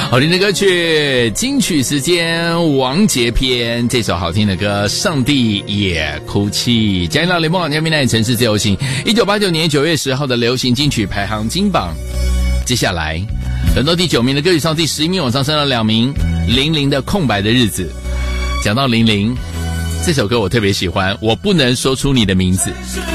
好听的歌曲，金曲时间王杰篇，这首好听的歌上帝也哭泣。加入到联播网嘉宾带城市自由行1989年9月10号的流行金曲排行金榜。接下来轮到第9名的歌曲上第11名往上升了2名，零零的空白的日子。讲到零零这首歌我特别喜欢，我不能说出你的名字。